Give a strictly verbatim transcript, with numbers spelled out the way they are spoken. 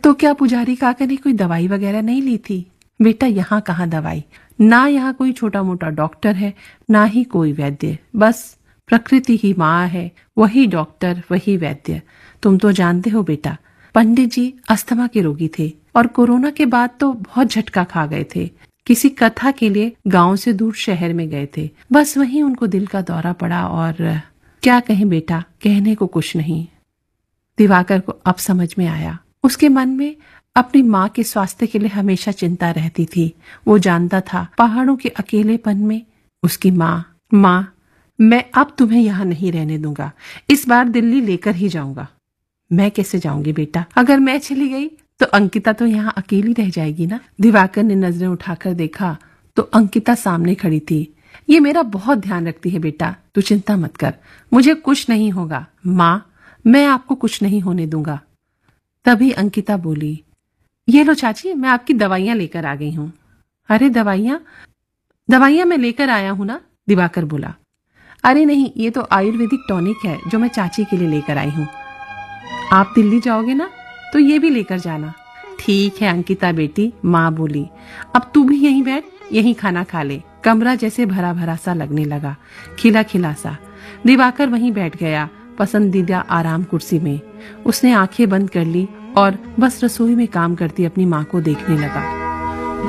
तो क्या पुजारी काका ने कोई दवाई वगैरह नहीं ली थी? बेटा यहाँ कहाँ दवाई, ना यहाँ कोई छोटा मोटा डॉक्टर है, ना ही कोई वैद्य, बस प्रकृति ही माँ है, वही डॉक्टर वही वैद्य। तुम तो जानते हो बेटा, पंडित जी अस्थमा के रोगी थे और कोरोना के बाद तो बहुत झटका खा गए थे। किसी कथा के लिए गांव से दूर शहर में गए थे, बस वहीं उनको दिल का दौरा पड़ा और क्या कहें बेटा, कहने को कुछ नहीं। दिवाकर को अब समझ में आया, उसके मन में अपनी माँ के स्वास्थ्य के लिए हमेशा चिंता रहती थी। वो जानता था पहाड़ों के अकेलेपन में उसकी माँ, माँ मैं अब तुम्हें यहाँ नहीं रहने दूंगा, इस बार दिल्ली लेकर ही जाऊंगा। मैं कैसे जाऊंगी बेटा, अगर मैं चली गई तो अंकिता तो यहाँ अकेली रह जाएगी ना। दिवाकर ने नजरें उठाकर देखा तो अंकिता सामने खड़ी थी। ये मेरा बहुत ध्यान रखती है बेटा, तू चिंता मत कर, मुझे कुछ नहीं होगा। माँ मैं आपको कुछ नहीं होने दूंगा। तभी अंकिता बोली, ये लो चाची, मैं आपकी दवाइयां लेकर आ गई हूँ। अरे दवाइयां दवाइयां मैं लेकर आया हूं ना, दिवाकर बोला। अरे नहीं, ये तो आयुर्वेदिक टॉनिक है जो मैं चाची के लिए लेकर आई हूँ। आप दिल्ली जाओगे ना तो ये भी लेकर जाना। ठीक है अंकिता बेटी, माँ बोली। अब तू भी यहीं बैठ, यहीं खाना खा ले। कमरा जैसे भरा भरा सा लगने लगा, खिला खिला सा। दिवाकर वहीं बैठ गया, पसंदीदा आराम कुर्सी में। उसने आंखें बंद कर ली और बस रसोई में काम करती अपनी माँ को देखने लगा।